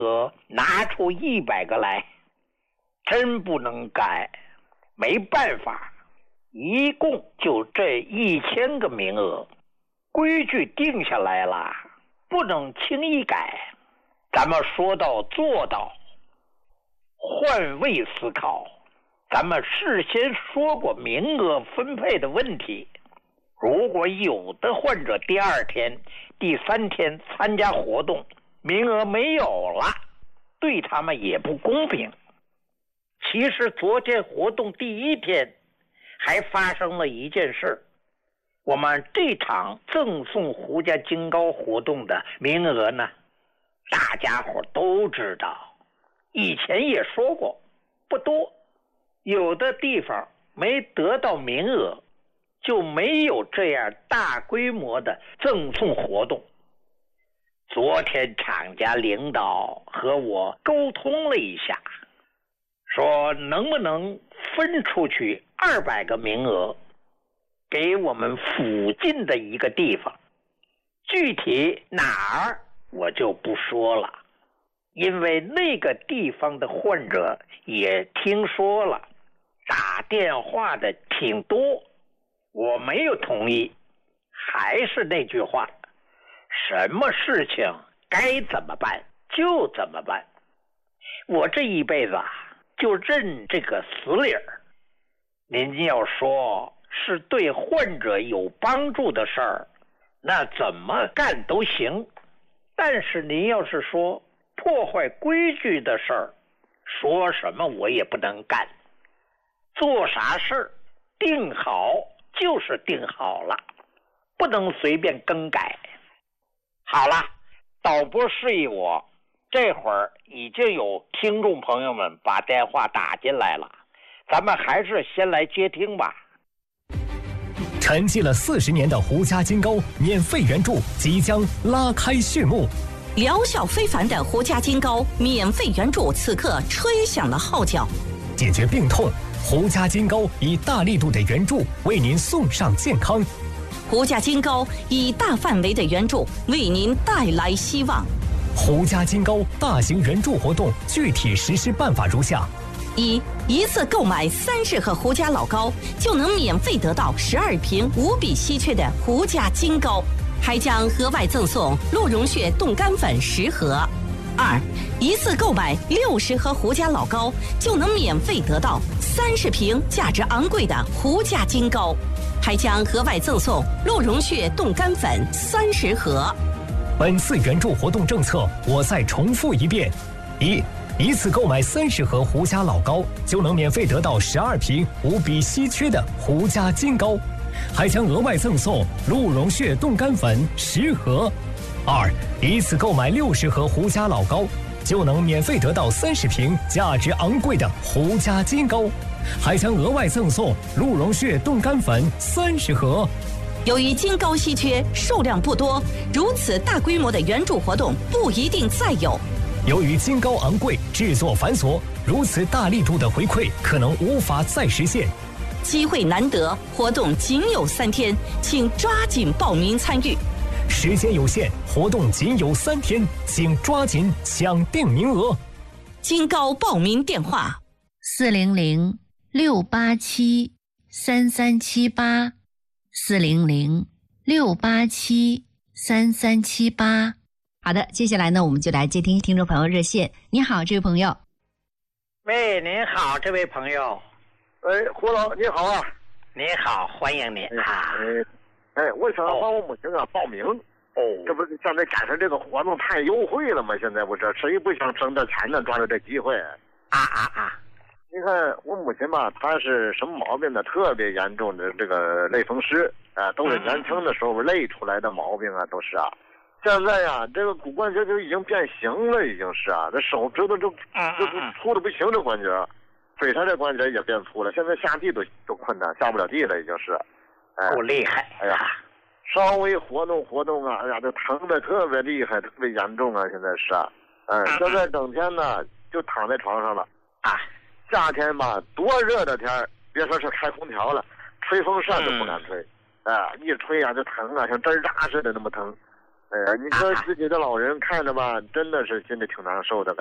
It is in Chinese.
拿出100个来，真不能改，没办法，一共就这1000个名额，规矩定下来了，不能轻易改。咱们说到做到，换位思考，咱们事先说过名额分配的问题。如果有的患者第2天、第3天参加活动，名额没有了，对他们也不公平。其实昨天活动第1天还发生了一件事，我们这场赠送胡家金糕活动的名额呢，大家伙都知道，以前也说过，不多，有的地方没得到名额，就没有这样大规模的赠送活动。昨天厂家领导和我沟通了一下，说能不能分出去200个名额给我们附近的一个地方，具体哪儿我就不说了，因为那个地方的患者也听说了，打电话的挺多，我没有同意。还是那句话，什么事情该怎么办就怎么办。我这一辈子就认这个死理儿。您要说是对患者有帮助的事儿，那怎么干都行。但是您要是说破坏规矩的事儿，说什么我也不能干。做啥事儿定好就是定好了，不能随便更改。好了，导播示意我，这会儿已经有听众朋友们把电话打进来了，咱们还是先来接听吧。 沉寂了40年的胡家金糕免费援助即将拉开序幕， 疗效非凡的胡家金糕免费援助此刻吹响了号角。 解决病痛，胡家金糕以大力度的援助为您送上健康。 胡家金糕以大范围的援助为您带来希望。 胡家金糕大型援助活动具体实施办法如下： 一次购买30盒胡家老糕，就能免费得到12瓶无比稀缺的胡家金糕，还将额外赠送鹿茸血冻干粉10盒。一次购买60盒胡家老糕，就能免费得到30瓶价值昂贵的胡家金糕，还将额外赠送鹿茸血冻干粉30盒。 本次援助活动政策我再重复一遍：一次购买30盒胡家老糕，就能免费得到12瓶无比稀缺的胡家金糕，还将额外赠送鹿茸血冻干粉10盒。一次购买60盒胡家老糕，就能免费得到30瓶价值昂贵的胡家金糕，还将额外赠送鹿茸血冻干粉30盒。 由于金糕稀缺，数量不多，如此大规模的援助活动不一定再有。 由于金糕昂贵，制作繁琐，如此大力度的回馈可能无法再实现。 机会难得，活动仅有3天，请抓紧报名参与。 时间有限，活动仅有3天，请抓紧抢订名额。 金糕报名电话 ：400-687-3378，400-687-3378。好的，接下来呢，我们就来接听听众朋友热线。你好，这位朋友。 喂，您好，这位朋友。 胡老，你好啊。 您好，欢迎您啊。 我想帮我母亲报名。这不是现在赶上这个活动太优惠了吗？现在不是谁不想挣这钱呢？抓住这机会。你看我母亲吧，她是什么毛病呢？特别严重的这个类风湿都是年轻的时候累出来的毛病啊，都是啊。现在呀，这个骨关节就已经变形了，已经是啊，这手指头就粗的不行，这关节，腿上这关节也变粗了，现在下地都困难，下不了地了，已经是。 够厉害！ 哎呀，稍微活动啊，哎呀，这疼的特别厉害，特别严重啊，现在是啊。现在整天呢就躺在床上了啊。夏天吧，多热的天，别说是开空调了，吹风扇都不敢吹，一吹啊就疼啊，像针扎似的那么疼。 哎呀，你说自己的老人看着吧，真的是心里挺难受的。